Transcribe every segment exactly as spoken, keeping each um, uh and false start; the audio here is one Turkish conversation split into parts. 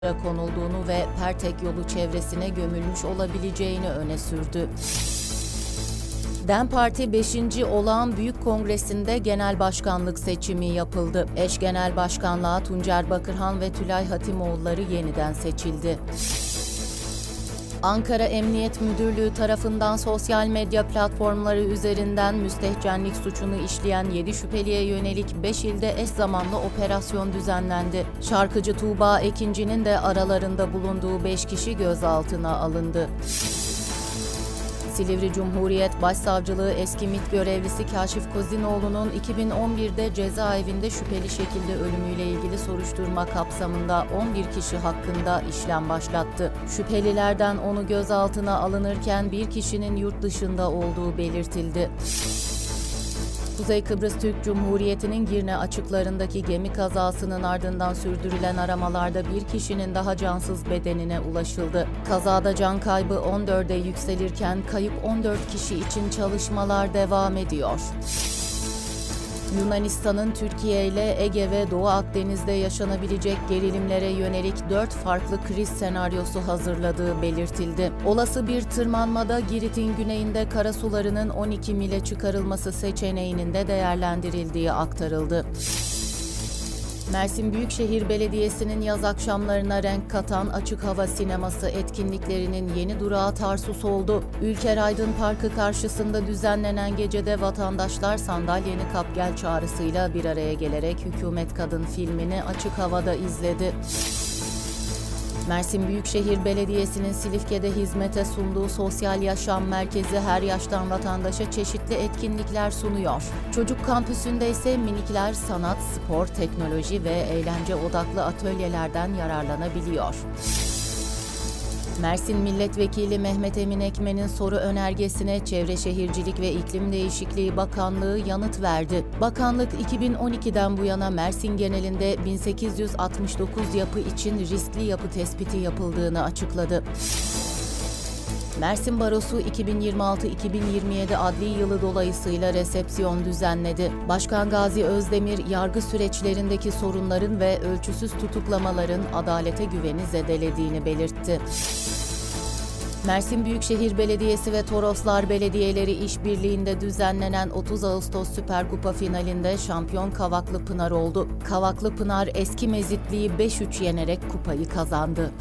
konulduğunu ve Pertek yolu çevresine gömülmüş olabileceğini öne sürdü. DEM Parti beşinci Olağan Büyük Kongresi'nde genel başkanlık seçimi yapıldı. Eş genel başkanlığa Tuncer Bakırhan ve Tülay Hatimoğulları yeniden seçildi. Ankara Emniyet Müdürlüğü tarafından sosyal medya platformları üzerinden müstehcenlik suçunu işleyen yedi şüpheliye yönelik beş ilde eş zamanlı operasyon düzenlendi. Şarkıcı Tuğba Ekinci'nin de aralarında bulunduğu beş kişi gözaltına alındı. Silivri Cumhuriyet Başsavcılığı eski MİT görevlisi Kaşif Kozinoğlu'nun iki bin on birde cezaevinde şüpheli şekilde ölümüyle ilgili soruşturma kapsamında on bir kişi hakkında işlem başlattı. Şüphelilerden onu gözaltına alınırken bir kişinin yurt dışında olduğu belirtildi. Kuzey Kıbrıs Türk Cumhuriyeti'nin Girne açıklarındaki gemi kazasının ardından sürdürülen aramalarda bir kişinin daha cansız bedenine ulaşıldı. Kazada can kaybı on dörde yükselirken kayıp on dört kişi için çalışmalar devam ediyor. Yunanistan'ın Türkiye ile Ege ve Doğu Akdeniz'de yaşanabilecek gerilimlere yönelik dört farklı kriz senaryosu hazırladığı belirtildi. Olası bir tırmanmada Girit'in güneyinde karasularının on iki mile çıkarılması seçeneğinin de değerlendirildiği aktarıldı. Mersin Büyükşehir Belediyesi'nin yaz akşamlarına renk katan açık hava sineması etkinliklerinin yeni durağı Tarsus oldu. Ülker Aydın Parkı karşısında düzenlenen gecede vatandaşlar sandalyeni kap gel çağrısıyla bir araya gelerek Hükümet Kadın filmini açık havada izledi. Mersin Büyükşehir Belediyesi'nin Silifke'de hizmete sunduğu sosyal yaşam merkezi her yaştan vatandaşa çeşitli etkinlikler sunuyor. Çocuk kampüsünde ise minikler sanat, spor, teknoloji ve eğlence odaklı atölyelerden yararlanabiliyor. Mersin Milletvekili Mehmet Emin Ekmen'in soru önergesine Çevre Şehircilik ve İklim Değişikliği Bakanlığı yanıt verdi. Bakanlık iki bin on ikiden bu yana Mersin genelinde bin sekiz yüz altmış dokuz yapı için riskli yapı tespiti yapıldığını açıkladı. Mersin Barosu iki bin yirmi altı iki bin yirmi yedi adli yılı dolayısıyla resepsiyon düzenledi. Başkan Gazi Özdemir, yargı süreçlerindeki sorunların ve ölçüsüz tutuklamaların adalete güveni zedelediğini belirtti. Mersin Büyükşehir Belediyesi ve Toroslar Belediyeleri işbirliğinde düzenlenen otuz Ağustos Süper Kupa finalinde şampiyon Kavaklı Pınar oldu. Kavaklı Pınar eski Mezitli'yi beş üç yenerek kupayı kazandı.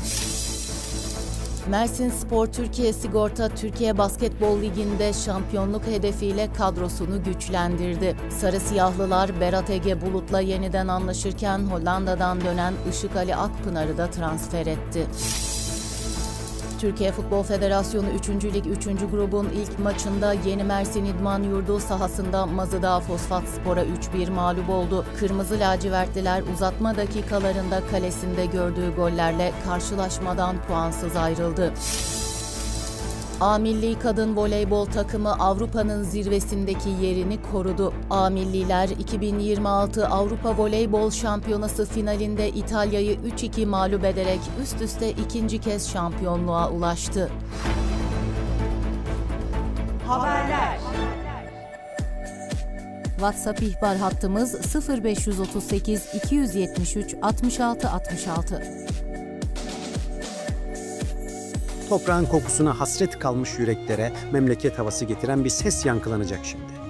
Mersin Spor Türkiye Sigorta Türkiye Basketbol Ligi'nde şampiyonluk hedefiyle kadrosunu güçlendirdi. Sarı Siyahlılar Berat Ege Bulut'la yeniden anlaşırken Hollanda'dan dönen Işık Ali Akpınar'ı da transfer etti. Türkiye Futbol Federasyonu üçüncü Lig üçüncü grubun ilk maçında Yeni Mersin İdman Yurdu sahasında Mazıdağ Fosfatspor'a üç bir mağlup oldu. Kırmızı lacivertliler uzatma dakikalarında kalesinde gördüğü gollerle karşılaşmadan puansız ayrıldı. A Milli Kadın Voleybol takımı Avrupa'nın zirvesindeki yerini korudu. A Milliler iki bin yirmi altı Avrupa Voleybol Şampiyonası finalinde İtalya'yı üç iki mağlup ederek üst üste ikinci kez şampiyonluğa ulaştı. Haberler. WhatsApp ihbar hattımız sıfır beş otuz sekiz iki yüz yetmiş üç altmış altı altmış altı. Toprağın kokusuna hasret kalmış yüreklere memleket havası getiren bir ses yankılanacak şimdi.